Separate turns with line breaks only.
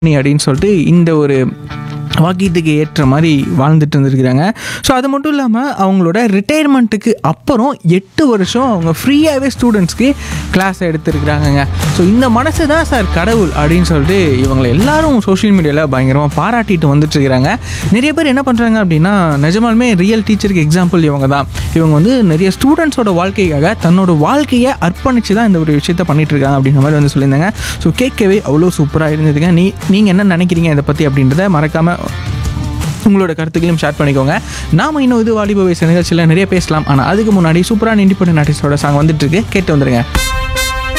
அப்படின்னு சொல்லிட்டு இந்த ஒரு வாக்கியத்துக்கு ஏற்ற மாதிரி வாழ்ந்துட்டு இருந்திருக்கிறாங்க. ஸோ அது மட்டும் இல்லாமல் அவங்களோட ரிட்டையர்மெண்ட்டுக்கு அப்புறம் 8 வருஷம் அவங்க ஃப்ரீயாகவே ஸ்டூடெண்ட்ஸ்க்கு கிளாஸ் எடுத்துருக்குறாங்கங்க. ஸோ இந்த மனசு தான் சார் கடவுள் அப்படின்னு சொல்லிட்டு இவங்களை எல்லாரும் சோஷியல் மீடியாவில் பயங்கரமாக பாராட்டிட்டு வந்துட்டுருக்கிறாங்க. நிறைய பேர் என்ன பண்ணுறாங்க அப்படின்னா, நிஜமாலுமே ரியல் டீச்சருக்கு எக்ஸாம்பிள் இவங்க தான். இவங்க வந்து நிறைய ஸ்டூடெண்ட்ஸோட வாழ்க்கைக்காக தன்னோட வாழ்க்கையை அர்ப்பணித்து தான் இந்த ஒரு விஷயத்தை பண்ணிகிட்ருக்காங்க அப்படின்ற மாதிரி வந்து சொல்லியிருந்தாங்க. ஸோ கேட்கவே அவ்வளோ சூப்பராக இருந்ததுங்க. நீங்கள் என்ன நினைக்கிறீங்க இதை பற்றி அப்படின்றத மறக்காமல் உங்களோட கருத்துக்களையும் ஷேர் பண்ணிக்கோங்க. நாம் இன்னும் இது வாலிப வயசு நிகழ்ச்சியில் நிறைய பேசலாம். ஆனால் அதுக்கு முன்னாடி சூப்பரான இண்டிபெண்டன்ட் ஆர்டிஸ்டோட சாங் வந்துட்டு இருக்கு, கேட்டு வந்துருங்க.